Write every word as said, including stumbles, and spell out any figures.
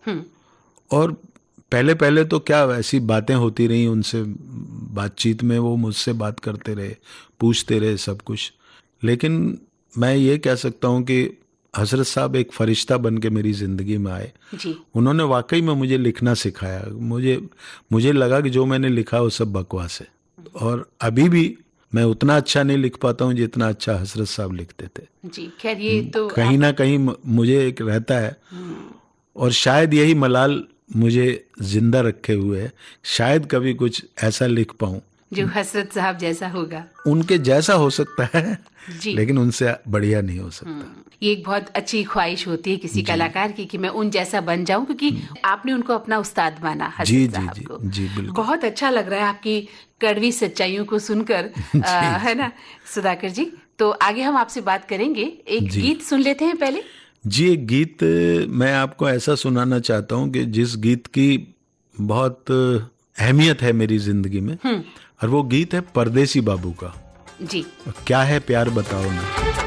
हम्म। और पहले पहले तो क्या ऐसी बातें होती रही उनसे, बातचीत में वो मुझसे बात करते रहे, पूछते रहे सब कुछ। लेकिन मैं ये कह सकता हूँ कि हजरत साहब एक फरिश्ता बन के मेरी ज़िंदगी में आए। जी। उन्होंने वाकई में मुझे लिखना सिखाया। मुझे मुझे लगा कि जो मैंने लिखा वो सब बकवास है, और अभी भी मैं उतना अच्छा नहीं लिख पाता हूँ जितना अच्छा हजरत साहब लिखते थे। जी, खैर ये तो कहीं आप... ना कहीं म- मुझे एक रहता है, हम्म। और शायद यही मलाल मुझे जिंदा रखे हुए है, शायद कभी कुछ ऐसा लिख पाऊं जो हसरत साहब जैसा होगा। उनके जैसा हो सकता है, जी। लेकिन उनसे बढ़िया नहीं हो सकता। हम्म, ये एक बहुत अच्छी ख्वाहिश होती है किसी जी कलाकार की कि मैं उन जैसा बन जाऊं, क्योंकि आपने उनको अपना उस्ताद माना, जी हसरत जी साहब जी को। जी बिल्कुल। बहुत अच्छा लग रहा है आपकी कड़वी सच्चाइयों को सुनकर, आ, जी है ना सुधाकर जी? तो आगे हम आपसे बात करेंगे, एक जी गीत सुन लेते हैं पहले। जी। एक गीत मैं आपको ऐसा सुनाना चाहता हूँ कि जिस गीत की बहुत अहमियत है मेरी जिंदगी में, हम्म। और वो गीत है परदेसी बाबू का। जी। क्या है प्यार बताओ ना।